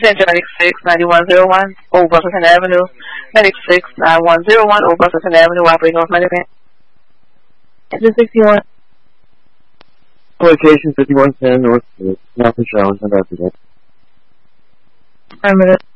Center 96-9101, Old Buffington Avenue. 96-9101, Old Buffington Avenue, operating North Medicare. 61. Location 5110 North Street, North Charlotte, North Africa. Affirmative.